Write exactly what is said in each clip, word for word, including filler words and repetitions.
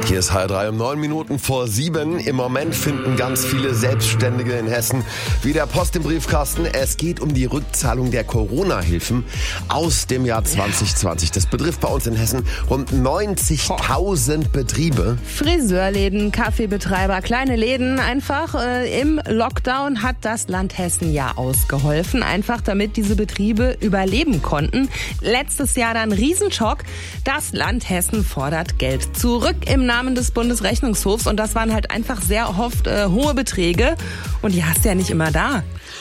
Hier ist H R drei um neun Minuten vor sieben. Im Moment finden ganz viele Selbstständige in Hessen wieder Post im Briefkasten. Es geht um die Rückzahlung der Corona-Hilfen aus dem Jahr zwanzig zwanzig. Das betrifft bei uns in Hessen rund neunzigtausend Betriebe. Friseurläden, Kaffeebetreiber, kleine Läden. Einfach äh, im Lockdown hat das Land Hessen ja ausgeholfen. Einfach damit diese Betriebe überleben konnten. Letztes Jahr dann Riesenschock. Das Land Hessen fordert Geld zurück im Namen des Bundesrechnungshofs. Und das waren halt einfach sehr oft äh, hohe Beträge. Und die hast du ja nicht immer da.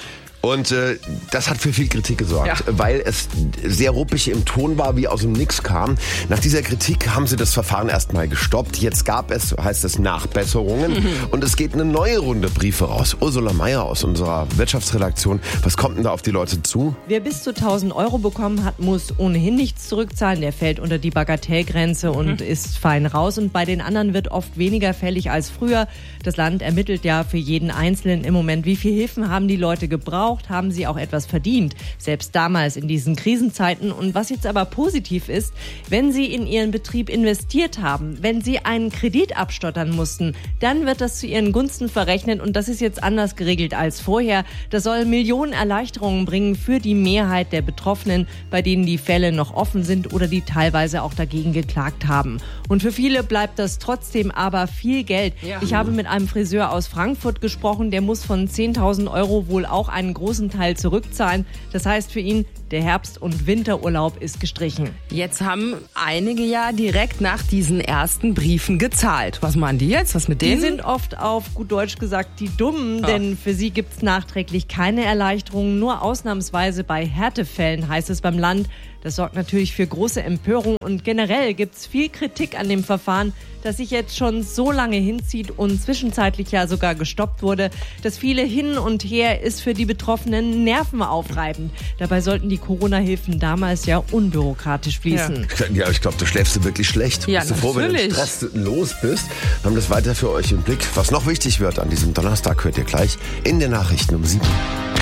Und äh, das hat für viel Kritik gesorgt, Ja. weil es sehr ruppig im Ton war, wie aus dem Nix kam. Nach dieser Kritik haben sie das Verfahren erstmal gestoppt. Jetzt gab es, heißt es, Nachbesserungen. Mhm. Und es geht eine neue Runde Briefe raus. Ursula Meier aus unserer Wirtschaftsredaktion. Was kommt denn da auf die Leute zu? Wer bis zu tausend Euro bekommen hat, muss ohnehin nichts zurückzahlen. Der fällt unter die Bagatellgrenze und mhm. ist fein raus. Und bei den anderen wird oft weniger fällig als früher. Das Land ermittelt ja für jeden Einzelnen im Moment, wie viel Hilfen haben die Leute gebraucht. Haben sie auch etwas verdient, selbst damals in diesen Krisenzeiten. Und was jetzt aber positiv ist, wenn sie in ihren Betrieb investiert haben, wenn sie einen Kredit abstottern mussten, dann wird das zu ihren Gunsten verrechnet und das ist jetzt anders geregelt als vorher. Das soll Millionen Erleichterungen bringen für die Mehrheit der Betroffenen, bei denen die Fälle noch offen sind oder die teilweise auch dagegen geklagt haben. Und für viele bleibt das trotzdem aber viel Geld. Ja. Ich habe mit einem Friseur aus Frankfurt gesprochen, der muss von zehntausend Euro wohl auch einen großen Teil zurückzahlen. Das heißt für ihn, der Herbst- und Winterurlaub ist gestrichen. Jetzt haben einige ja direkt nach diesen ersten Briefen gezahlt. Was machen die jetzt? Was mit denen? Die sind oft auf gut Deutsch gesagt die Dummen, ja. Denn für sie gibt es nachträglich keine Erleichterungen. Nur ausnahmsweise bei Härtefällen, heißt es beim Land. Das sorgt natürlich für große Empörung und generell gibt es viel Kritik an dem Verfahren, das sich jetzt schon so lange hinzieht und zwischenzeitlich ja sogar gestoppt wurde. Das viele Hin und Her ist für die Betroffenen nervenaufreibend. Dabei sollten die Corona-Hilfen damals ja unbürokratisch fließen. Ja, ja ich glaube, du schläfst wirklich schlecht. Ja, bist du froh, wenn du Stress los bist? Wir haben das weiter für euch im Blick. Was noch wichtig wird an diesem Donnerstag, hört ihr gleich in den Nachrichten um sieben.